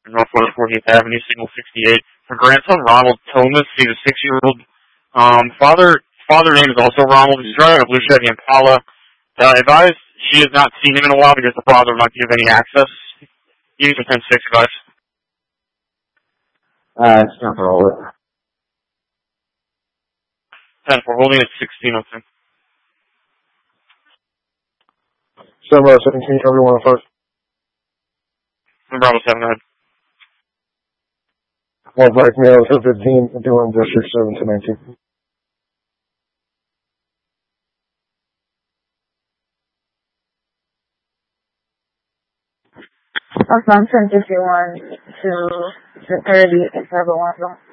Northwest 14th Avenue, signal 68. Her grandson, Ronald Thomas, he's a 6-year-old. Father name is also Ronald. He's driving a blue Chevy Impala. Advised she has not seen him in a while because the father will not give any access. Units are 10-6, advised. It's not for all of it. 10-4, holding at 1602. Bravo 17, cover 105. Bravo 7, go ahead. 1 black male, 15, doing district 7 to 19. Assumption 51 to 30, Bravo 1.